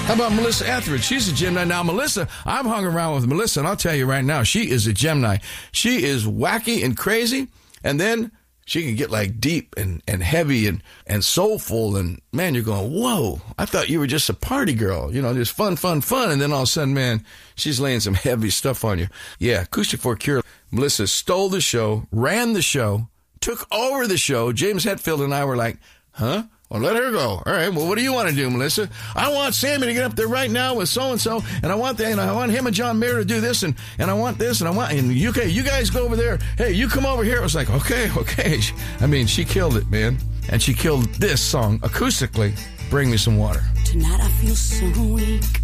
How about Melissa Etheridge? She's a Gemini. Now, Melissa, I've hung around with Melissa, and I'll tell you right now, she is a Gemini. She is wacky and crazy, and then she can get like deep and heavy and soulful, and man, you're going, whoa, I thought you were just a party girl, just fun, and then all of a sudden, man, she's laying some heavy stuff on you. Yeah, Acoustic for a Cure. Melissa stole the show, ran the show, took over the show. James Hetfield and I were like, huh? Well, let her go. All right. Well, what do you want to do, Melissa? I want Sammy to get up there right now with so-and-so, and I want him and John Mayer to do this, and I want this, and you guys go over there. Hey, you come over here. It was like, okay. I mean, she killed it, man. And she killed this song acoustically, Bring Me Some Water. Tonight I feel so weak.